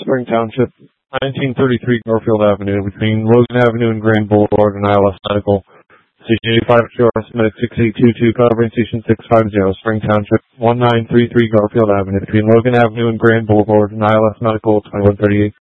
Spring Township, 1933 Garfield Avenue, between Logan Avenue and Grand Boulevard and ILS Medical. Station 85 QRS Medic 6822, covering Station 650, Spring Township, 1933 Garfield Avenue, between Logan Avenue and Grand Boulevard and ILS Medical 2138.